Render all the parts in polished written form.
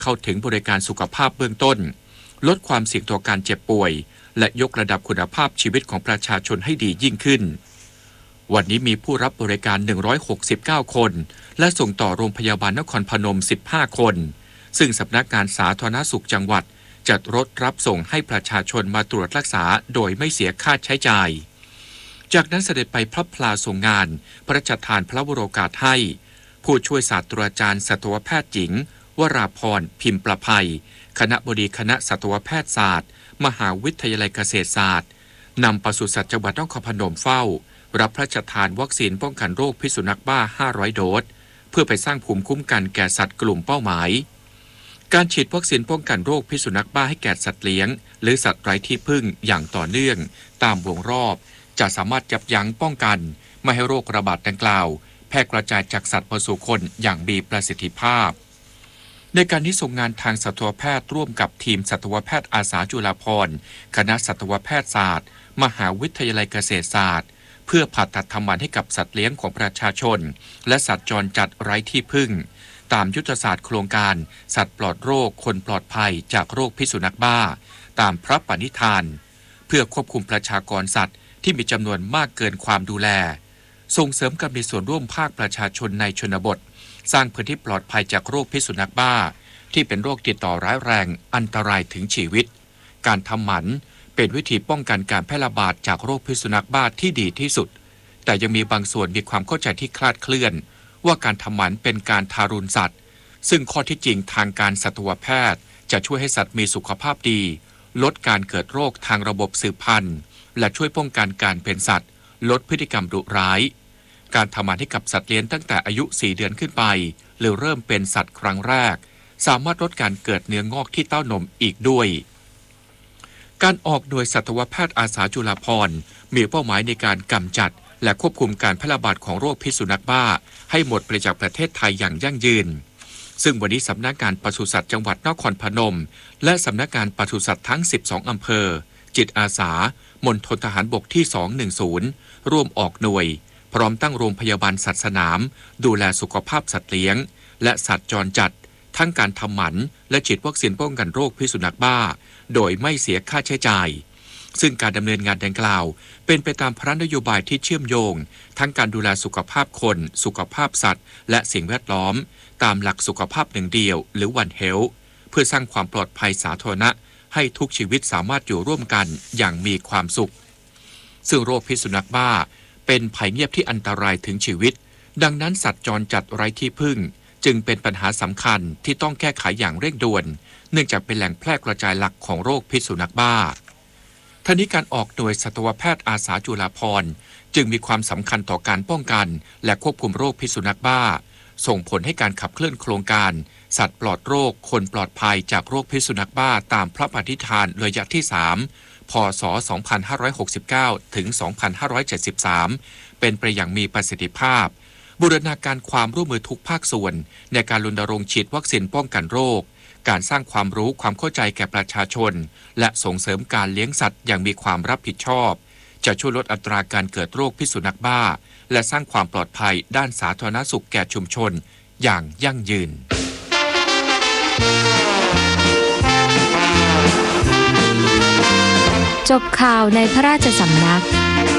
เข้าถึงบริการสุขภาพเบื้องต้นลดความเสี่ยงต่อการเจ็บป่วยและยกระดับคุณภาพชีวิตของประชาชนให้ดียิ่งขึ้นวันนี้มีผู้รับบริการ169คนและส่งต่อโรงพยาบาลนครพนม15คนซึ่งสำนักงานสาธารณสุขจังหวัดจัดรถรับส่งให้ประชาชนมาตรวจรักษาโดยไม่เสียค่าใช้จ่ายจากนั้นเสด็จไปพระพลาส่งงานพระราชทานพระวโรกาสให้ผู้ช่วยศาสตราจารย์สัตวแพทย์หญิงวราพรพิมพ์ประภัยคณบดีคณะสัตวแพทยศาสตร์มหาวิทยาลัยเกษตรศาสตร์นำปศุสัตว์จังหวัดนครพนมเฝ้ารับพระราชทานวัคซีนป้องกันโรคพิษสุนัขบ้า500โดสเพื่อไปสร้างภูมิคุ้มกันแก่สัตว์กลุ่มเป้าหมายการฉีดวัคซีนป้องกันโรคพิษสุนัขบ้าให้แก่สัตว์เลี้ยงหรือสัตว์ไร้ที่พึ่งอย่างต่อเนื่องตามวงรอบจะสามารถยับยั้งป้องกันไม่ให้โรคระบาดดังกล่าวแพร่กระจายจากสัตว์มาสู่คนอย่างมีประสิทธิภาพในการนี้ส่งงานทางสัตวแพทย์ร่วมกับทีมสัตวแพทย์อาสาจุฬาภรณ์คณะสัตวแพทยศาสตร์มหาวิทยาลัยเกษตรศาสตร์เพื่อผ่าตัดทำหมันให้กับสัตว์เลี้ยงของประชาชนและสัตว์จรจัดไร้ที่พึ่งตามยุทธศาสตร์โครงการสัตว์ปลอดโรคคนปลอดภัยจากโรคพิษสุนัขบ้าตามพระปณิธานเพื่อควบคุมประชากรสัตว์ที่มีจำนวนมากเกินความดูแลส่งเสริมการมีส่วนร่วมภาคประชาชนในชนบทสร้างพื้นที่ปลอดภัยจากโรคพิษสุนัขบ้าที่เป็นโรคติดต่อร้ายแรงอันตรายถึงชีวิตการทำหมันเป็นวิธีป้องกันการแพร่ระบาดจากโรคพิษสุนัขบ้าที่ดีที่สุดแต่ยังมีบางส่วนมีความเข้าใจที่คลาดเคลื่อนว่าการทำหมันเป็นการทารุณสัตว์ซึ่งข้อที่จริงทางการสัตวแพทย์จะช่วยให้สัตว์มีสุขภาพดีลดการเกิดโรคทางระบบสืบพันธุ์และช่วยป้องกันการเป็นสัตว์ลดพฤติกรรมดุร้ายการทำหมันให้กับสัตว์เลี้ยงตั้งแต่อายุ4เดือนขึ้นไปหรือเริ่มเป็นสัตว์ครั้งแรกสามารถลดการเกิดเนื้องอกที่เต้านมอีกด้วยการออกหน่วยสัตวแพทย์อาสาจุฬาภรณ์มีเป้าหมายในการกำจัดและควบคุมการแพร่ระบาดของโรคพิษสุนัขบ้าให้หมดไปจากประเทศไทยอย่างยั่งยืนซึ่งวันนี้สำนักงานปศุสัตว์จังหวัดนครพนมและสำนักงานปศุสัตว์ทั้ง12อำเภอจิตอาสามณฑลทหารบกที่210ร่วมออกหน่วยพร้อมตั้งโรงพยาบาลสัตว์สนามดูแลสุขภาพสัตว์เลี้ยงและสัตว์จรจัดทั้งการทำหมันและฉีดวัคซีนป้องกันโรคพิษสุนัขบ้าโดยไม่เสียค่าใช้จ่ายซึ่งการดำเนินงานดังกล่าวเป็นไปตามพระนโยบายที่เชื่อมโยงทั้งการดูแลสุขภาพคนสุขภาพสัตว์และสิ่งแวดล้อมตามหลักสุขภาพหนึ่งเดียวหรือ One Health เพื่อสร้างความปลอดภัยสาธารณะให้ทุกชีวิตสามารถอยู่ร่วมกันอย่างมีความสุขซึ่งโรคพิษสุนัขบ้าเป็นภัยเงียบที่อันตรายถึงชีวิตดังนั้นสัตว์จรจัดไร้ที่พึ่งจึงเป็นปัญหาสำคัญที่ต้องแก้ไขอย่างเร่งด่วนเนื่องจากเป็นแหล่งแพร่กระจายหลักของโรคพิษสุนัขบ้าทั้งนี้การออกหน่วยสัตวแพทย์อาสาจุฬาภรณ์จึงมีความสำคัญต่อการป้องกันและควบคุมโรคพิษสุนัขบ้าส่งผลให้การขับเคลื่อนโครงการสัตว์ปลอดโรคคนปลอดภัยจากโรคพิษสุนัขบ้าตามพระปฏิฐานระยะที่3พ.ศ. 2569 ถึง 2573 เป็นไปอย่างมีประสิทธิภาพบูรณาการความร่วมมือทุกภาคส่วนในการรณรงค์ฉีดวัคซีนป้องกันโรคการสร้างความรู้ความเข้าใจแก่ประชาชนและส่งเสริมการเลี้ยงสัตว์อย่างมีความรับผิดชอบจะช่วยลดอัตราการเกิดโรคพิษสุนัขบ้าและสร้างความปลอดภัยด้านสาธารณสุขแก่ชุมชนอย่างยั่งยืนจบข่าวในพระราชสำนัก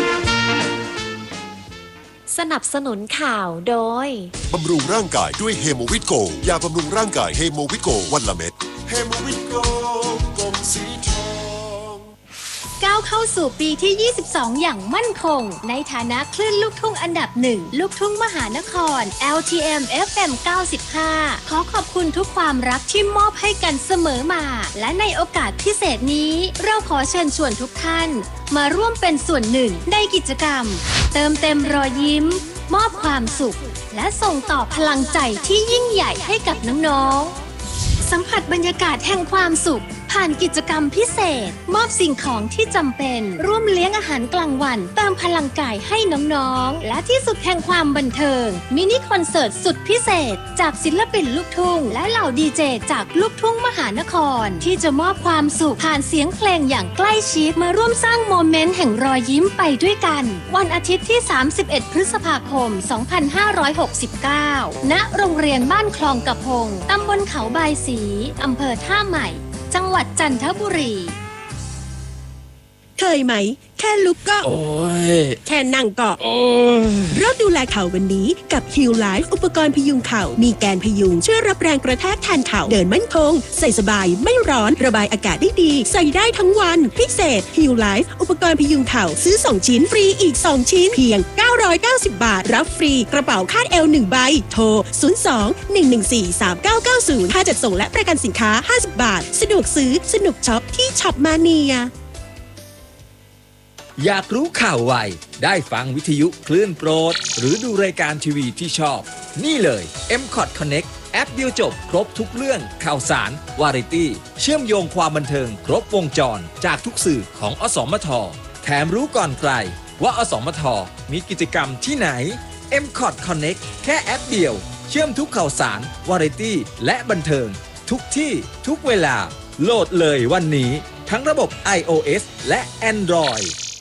สนับสนุนข่าวโดยบำรุงร่างกายด้วยเฮโมวิตโกยาบำรุงร่างกายเฮโมวิตโกวันละเม็ดเฮโมวิตโกกลมสีทองก้าวเข้าสู่ปีที่ 22 อย่างมั่นคงในฐานะคลื่นลูกทุ่งอันดับหนึ่งลูกทุ่งมหานคร LTM FM 95 ขอขอบคุณทุกความรักที่มอบให้กันเสมอมาและในโอกาสพิเศษนี้เราขอเชิญชวนทุกท่านมาร่วมเป็นส่วนหนึ่งในกิจกรรมเติมเต็มรอยยิ้มมอบความสุขและส่งต่อพลังใจที่ยิ่งใหญ่ให้กับน้องๆสัมผัสบรรยากาศแห่งความสุขผ่านกิจกรรมพิเศษ มอบสิ่งของที่จำเป็น ร่วมเลี้ยงอาหารกลางวันเติมพลังกายให้น้องๆและที่สุดแห่งความบันเทิงมินิคอนเสิร์ตสุดพิเศษจากศิลปินลูกทุ่งและเหล่าดีเจจากลูกทุ่งมหานครที่จะมอบความสุขผ่านเสียงเพลงอย่างใกล้ชิดมาร่วมสร้างโมเมนต์แห่งรอยยิ้มไปด้วยกันวันอาทิตย์ที่ 31 พฤษภาคม 2569 ณ โรงเรียนบ้านคลองกระพงตำบลเขาบายศรีอำเภอท่าใหม่ จังหวัดจันทบุรีเคยไหมแค่ลุกก็โอ้ยแค่นั่งก็โอ้ยเริ่มดูแลเข่าวันนี้กับ Heal Life อุปกรณ์พยุงเข่ามีแกนพยุงช่วยรับแรงกระแทกแทนเข่าเดินมั่นคงใส่สบายไม่ร้อนระบายอากาศได้ดีใส่ได้ทั้งวันพิเศษ Heal Life อุปกรณ์พยุงเข่าซื้อ2ชิ้นฟรีอีก2ชิ้นเพียง990 บาทรับฟรีกระเป๋าคาดเอว1ใบโทร02-114-3990ค่าจัดส่งและประกันสินค้า50 บาทสะดวกซื้อสนุกช็อปที่ช็อปมาเนียอยากรู้ข่าวไวได้ฟังวิทยุคลื่นโปรดหรือดูรายการทีวีที่ชอบนี่เลย M-Cot Connect แอปเดียวจบครบทุกเรื่องข่าวสารวาไรตี้เชื่อมโยงความบันเทิงครบวงจรจากทุกสื่อของอสมทแถมรู้ก่อนใครว่าอสมทมีกิจกรรมที่ไหน M-Cot Connect แค่แอปเดียวเชื่อมทุกข่าวสารวาไรตี้และบันเทิงทุกที่ทุกเวลาโหลดเลยวันนี้ทั้งระบบ iOS และ Android